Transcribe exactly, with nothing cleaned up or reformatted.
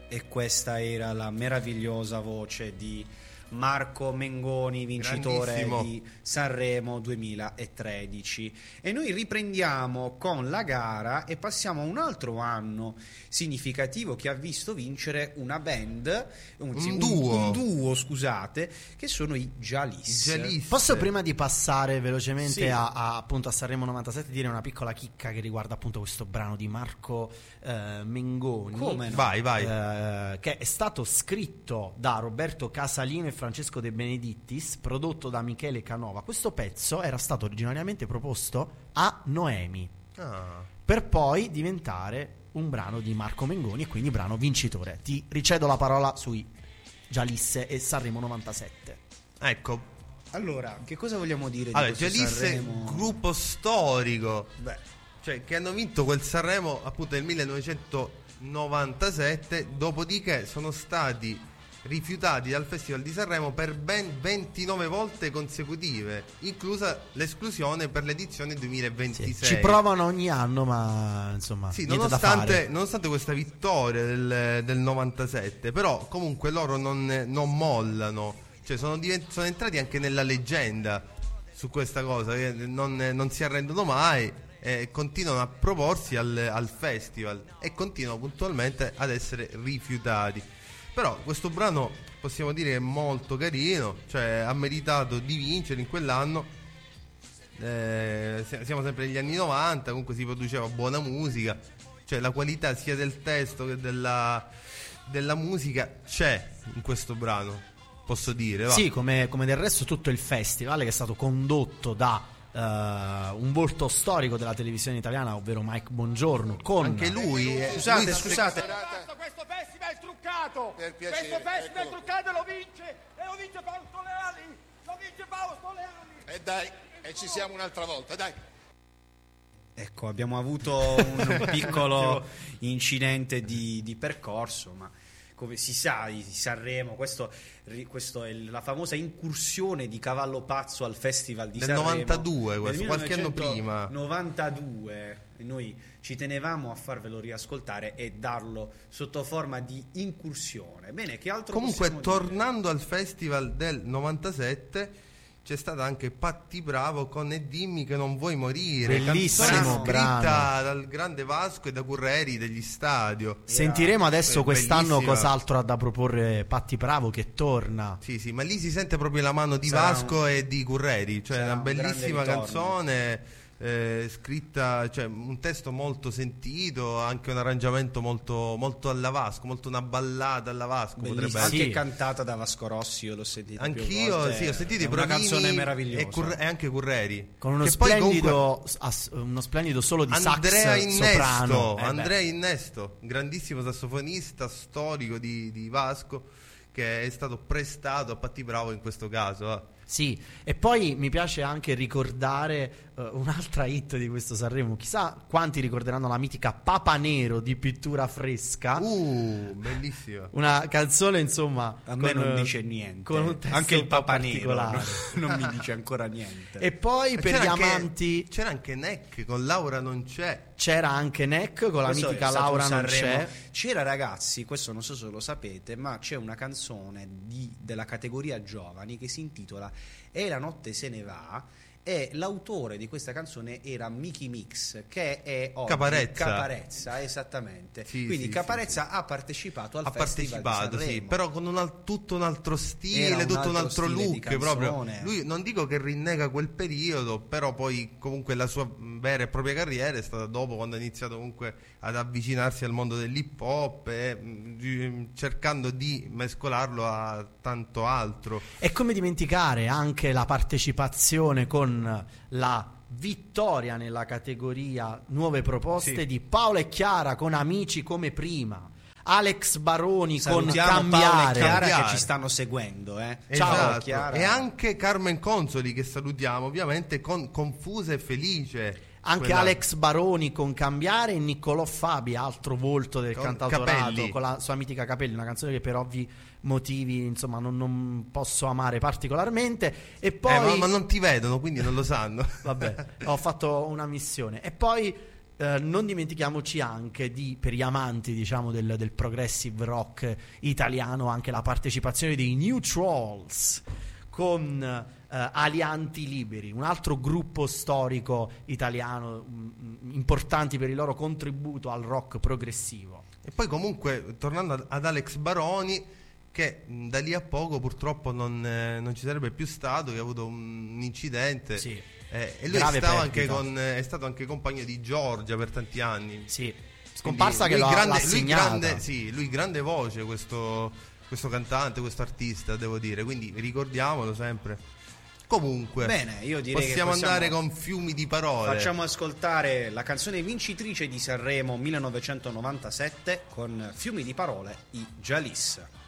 E questa era la meravigliosa voce di Marco Mengoni, vincitore di Sanremo duemilatredici. E noi riprendiamo con la gara e passiamo a un altro anno significativo che ha visto vincere una band, un, un, un duo, un duo scusate, che sono i Jalis. Jalis. Posso, prima di passare velocemente sì. a, a, appunto a Sanremo novantasette, dire una piccola chicca che riguarda appunto questo brano di Marco eh, Mengoni. Come no? Vai, vai. Eh, che è stato scritto da Roberto Casalino e Francesco De Benedittis, prodotto da Michele Canova. Questo pezzo era stato originariamente proposto a Noemi, ah. per poi diventare un brano di Marco Mengoni e quindi brano vincitore. Ti ricedo la parola sui Gialisse e Sanremo novantasette. Ecco, allora, che cosa vogliamo dire allora, di questo Gialisse Sanremo? Gruppo storico. Beh, cioè che hanno vinto quel Sanremo appunto nel millenovecentonovantasette, dopodiché sono stati rifiutati dal Festival di Sanremo per ben ventinove volte consecutive, inclusa l'esclusione per l'edizione duemilaventisei. Sì, ci provano ogni anno, ma insomma, sì, niente nonostante, da fare. nonostante questa vittoria del, del novantasette, però comunque loro non, non mollano, cioè sono, divent- sono entrati anche nella leggenda su questa cosa, che non, non si arrendono mai e continuano a proporsi al, al festival e continuano puntualmente ad essere rifiutati. Però questo brano possiamo dire che è molto carino, cioè ha meritato di vincere in quell'anno. Eh, siamo sempre negli anni novanta, comunque si produceva buona musica, cioè la qualità sia del testo che della, della musica c'è in questo brano, posso dire. Va. Sì, come, come del resto tutto il festival, che è stato condotto da Uh, un volto storico della televisione italiana, ovvero Mike Bongiorno, con anche lui eh, scusate lui scusate Questo, questo festival è truccato. Per piacere, questo festival eccolo. è truccato e lo vince e lo vince Fausto Leali, lo vince Fausto Leali. E dai, e ci siamo un'altra volta, dai. Ecco, abbiamo avuto un piccolo incidente di, di percorso, ma come si sa, di Sanremo, questo, questo è la famosa incursione di Cavallo Pazzo al Festival di del Sanremo novantadue, questo, del qualche anno prima. novantadue. Noi ci tenevamo a farvelo riascoltare e darlo sotto forma di incursione. Bene, che altro comunque possiamo tornando dire? Al festival del novantasette c'è stata anche Patti Bravo con E dimmi che non vuoi morire, bellissimo canzone scritta brano dal grande Vasco e da Curreri degli Stadio. Sentiremo adesso È quest'anno bellissima. Cos'altro ha da proporre Patti Bravo, che torna. Sì, sì, ma lì si sente proprio la mano di Sarà Vasco un- e di Curreri, cioè sarà una un grande bellissima ritorno. canzone eh, scritta, cioè un testo molto sentito, anche un arrangiamento molto, molto alla Vasco, molto una ballata alla Vasco potrebbe Bellissima, essere. anche Sì. cantata da Vasco Rossi, io l'ho sentita più Anch'io volte, sì, ho sentito è i una Provini canzone meravigliosa e, Cur- e anche Curreri, Con uno che poi splendido comunque- ass- uno splendido solo di Andrea sax soprano. Innesto, Eh beh. Andrea Innesto, grandissimo sassofonista storico di, di Vasco, che è stato prestato a Patti Bravo in questo caso. eh. Sì, e poi mi piace anche ricordare uh, un'altra hit di questo Sanremo. Chissà quanti ricorderanno la mitica Papa Nero di Pittura Fresca. Uh, bellissima. Una canzone, insomma, A me con, non eh, dice niente. con un testo Anche il un po' Papa Nero particolare. non mi dice ancora niente. E poi per C'era gli anche- amanti c'era anche Neck con Laura non c'è. c'era anche Neck con la Questo è mitica stato Laura un non Sanremo. c'è. C'era, ragazzi, questo non so se lo sapete, ma c'è una canzone di- della categoria giovani che si intitola E la notte se ne va, e l'autore di questa canzone era Mickey Mix, che è oggi Caparezza. Caparezza, esattamente. Sì, Quindi sì, Caparezza ha partecipato al Ha Festival partecipato, di sì, Sanremo. però con un al- tutto un altro stile, Era un tutto un altro altro stile di look proprio. canzone. Lui non dico che rinnega quel periodo, però poi comunque la sua vera e propria carriera è stata dopo, quando ha iniziato comunque ad avvicinarsi al mondo dell'hip hop e mh, di- cercando di mescolarlo a tanto altro. E come dimenticare anche la partecipazione con la vittoria nella categoria nuove proposte Sì. di Paola e Chiara con Amici come prima, Alex Baroni con Salutiamo Paola e Cambiare. Chiara Cambiare. che ci stanno seguendo, eh. Ciao, Esatto. Chiara. E anche Carmen Consoli, che salutiamo ovviamente, con Confusa e Felice. Anche Quella- Alex Baroni con Cambiare e Niccolò Fabi, altro volto del Con cantautorato, Capelli. con la sua mitica Capelli, una canzone che per ovvi motivi insomma non, non posso amare particolarmente. E poi Eh, ma, ma non ti vedono, quindi non lo sanno. vabbè, ho fatto una missione. E poi Uh, non dimentichiamoci anche di, per gli amanti diciamo del, del progressive rock italiano, anche la partecipazione dei New Trolls con uh, Alianti Liberi, un altro gruppo storico italiano um, importanti per il loro contributo al rock progressivo. E poi comunque tornando ad, ad Alex Baroni, che mh, da lì a poco purtroppo non, eh, non ci sarebbe più stato, che ha avuto un, un incidente. Sì. Eh, e lui è stato, anche con, è stato anche compagno di Giorgia per tanti anni. Sì, scomparsa che lui l'ha, grande, l'ha lui segnata. grande, sì, lui grande voce, questo, questo cantante, questo artista, devo dire, quindi ricordiamolo sempre. Comunque, bene, io direi possiamo, che possiamo andare con fiumi di parole. Facciamo ascoltare la canzone vincitrice di Sanremo millenovecentonovantasette con Fiumi di parole, i Jalis.